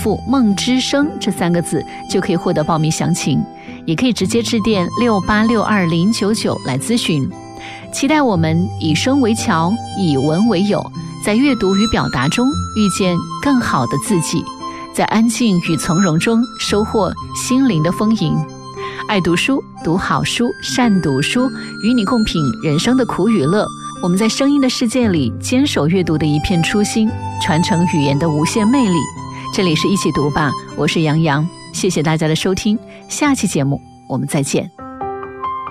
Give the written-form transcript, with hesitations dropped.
复梦之声这3个字，就可以获得报名详情，也可以直接致电6862-099来咨询。期待我们以声为桥，以文为友，在阅读与表达中遇见更好的自己，在安静与从容中收获心灵的丰盈。爱读书，读好书，善读书，与你共品人生的苦与乐。我们在声音的世界里坚守阅读的一片初心，传承语言的无限魅力。这里是一起读吧，我是杨洋，谢谢大家的收听，下期节目我们再见。